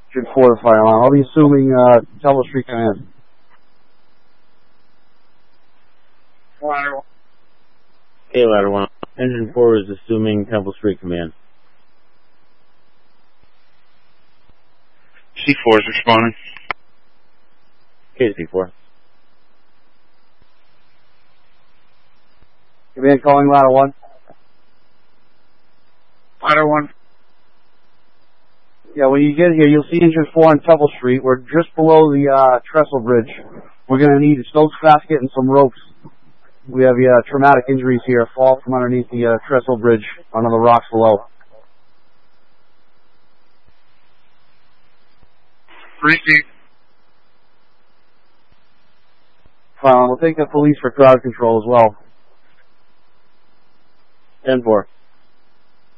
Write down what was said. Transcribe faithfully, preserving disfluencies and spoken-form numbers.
Engine four to fire alarm. I'll be assuming uh, Temple Street Command. Ladder one. Okay, Ladder one. Engine four is assuming Temple Street Command. C four is responding. Okay, C four. Command calling Ladder one. Ladder one. Yeah, when you get here, you'll see Engine four on Temple Street. We're just below the uh, trestle bridge. We're going to need a Stokes basket and some ropes. We have uh, traumatic injuries here, fall from underneath the uh, trestle bridge onto the rocks below. Receive. Fine, we'll take the police for crowd control as well. ten four.